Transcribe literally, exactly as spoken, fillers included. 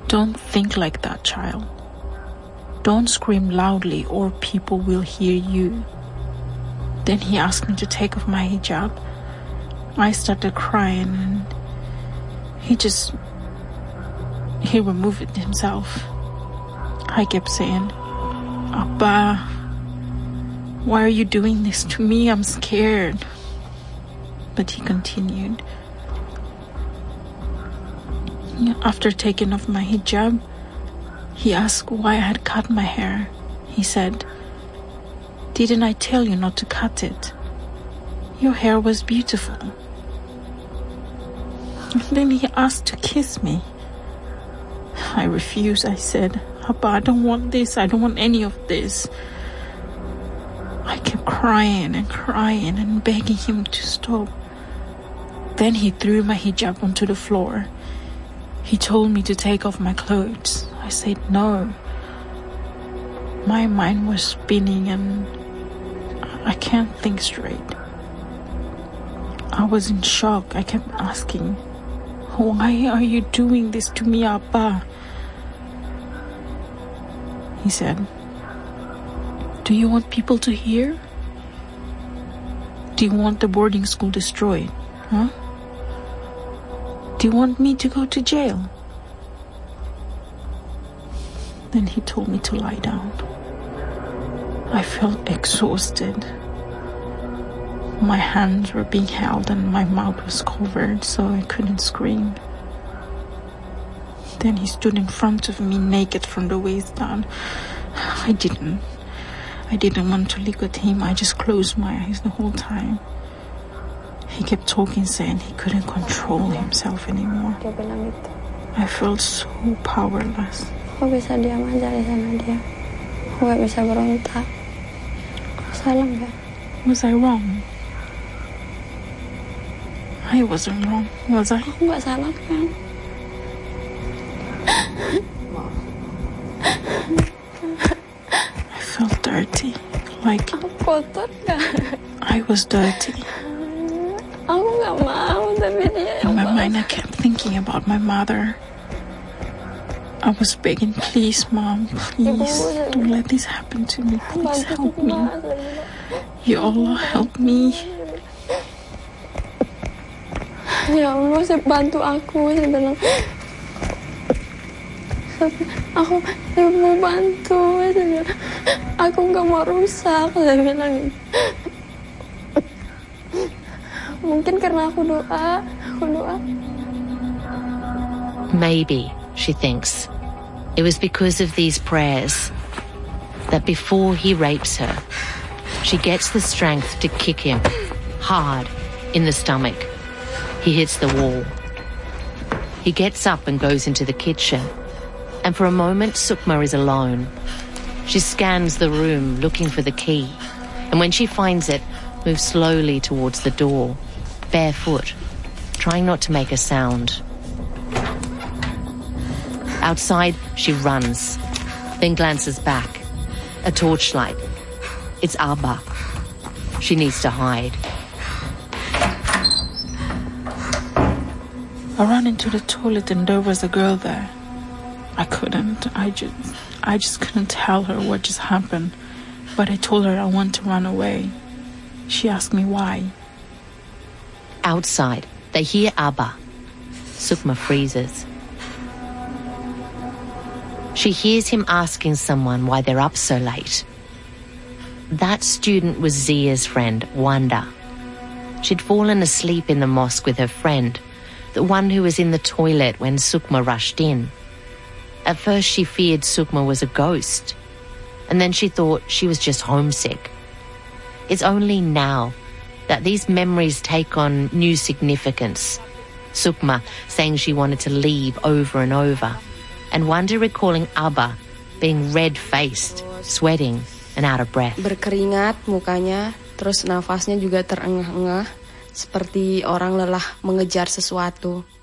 Don't think like that, child. Don't scream loudly or people will hear you. Then he asked me to take off my hijab. I started crying and he just, he removed it himself. I kept saying, Abba, why are you doing this to me? I'm scared. But he continued. After taking off my hijab, he asked why I had cut my hair. He said, didn't I tell you not to cut it? Your hair was beautiful. And then he asked to kiss me. I refused. I said, Abba, I don't want this. I don't want any of this. I kept crying and crying and begging him to stop. Then he threw my hijab onto the floor. He told me to take off my clothes. I said no. My mind was spinning and I can't think straight. I was in shock. I kept asking, why are you doing this to me, Abba? He said, do you want people to hear? Do you want the boarding school destroyed? Huh? Do you want me to go to jail? Then he told me to lie down. I felt exhausted. My hands were being held and my mouth was covered so I couldn't scream. Then he stood in front of me naked from the waist down. I didn't. I didn't want to look at him. I just closed my eyes the whole time. He kept talking, saying he couldn't control himself anymore. I felt so powerless. Aku bisa diam aja di sana dia. Aku gak bisa berontak. Aku salah gak? Was I wrong? I wasn't wrong, was I? Aku gak salah kan? I felt dirty. Like Aku kotor gak? I was dirty. Aku gak mau, tapi dia In yang my balas. mind, I kept thinking about my mother. I was begging, please, Mom, please, don't let this happen to me. Please help me. Ya Allah, help me. Ya Allah, saya bantu aku. Saya bilang, aku saya mau bantu. Saya bilang, aku gak mau rusak. Saya bilang, mungkin karena aku doa, aku doa. Maybe, she thinks, it was because of these prayers that before he rapes her, she gets the strength to kick him hard in the stomach. He hits the wall. He gets up and goes into the kitchen. And for a moment, Sukma is alone. She scans the room looking for the key. And when she finds it, moves slowly towards the door, barefoot, trying not to make a sound. Outside, she runs, then glances back. A torchlight. It's Abba. She needs to hide. I ran into the toilet and there was a girl there. I couldn't. I just, I just couldn't tell her what just happened. But I told her I want to run away. She asked me why. Outside, they hear Abba. Sukma freezes. She hears him asking someone why they're up so late. That student was Zia's friend, Wanda. She'd fallen asleep in the mosque with her friend, the one who was in the toilet when Sukma rushed in. At first she feared Sukma was a ghost, and then she thought she was just homesick. It's only now that these memories take on new significance. Sukma saying she wanted to leave over and over, and Wanda recalling Abba being red-faced, sweating and out of breath. Berkeringat mukanya, terus nafasnya juga terengah-engah, seperti orang lelah mengejar sesuatu.